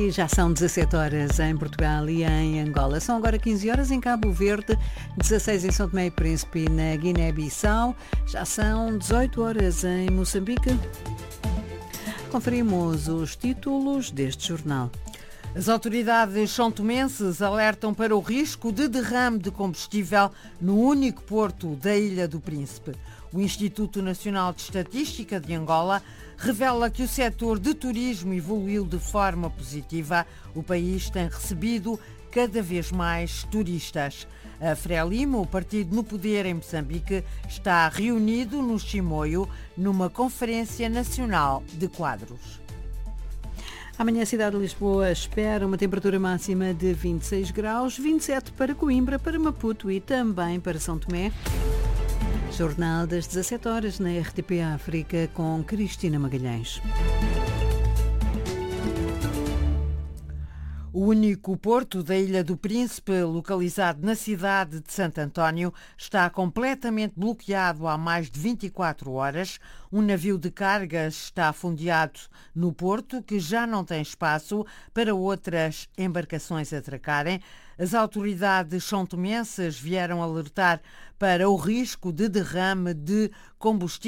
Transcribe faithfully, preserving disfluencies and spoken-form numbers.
E já são dezassete horas em Portugal e em Angola. São agora quinze horas em Cabo Verde, dezasseis em São Tomé e Príncipe e na Guiné-Bissau. Já são dezoito horas em Moçambique. Conferimos os títulos deste jornal. As autoridades são-tomenses alertam para o risco de derrame de combustível no único porto da Ilha do Príncipe. O Instituto Nacional de Estatística de Angola revela que o setor de turismo evoluiu de forma positiva. O país tem recebido cada vez mais turistas. A Frelimo, o partido no poder em Moçambique, está reunido no Chimoio numa conferência nacional de quadros. Amanhã a cidade de Lisboa espera uma temperatura máxima de vinte e seis graus, vinte e sete para Coimbra, para Maputo e também para São Tomé. Jornal das dezassete horas na R T P África com Cristina Magalhães. O único porto da Ilha do Príncipe, localizado na cidade de Santo António, está completamente bloqueado há mais de vinte e quatro horas. Um navio de cargas está afundeado no porto, que já não tem espaço para outras embarcações atracarem. As autoridades são-tomenses vieram alertar para o risco de derrame de combustível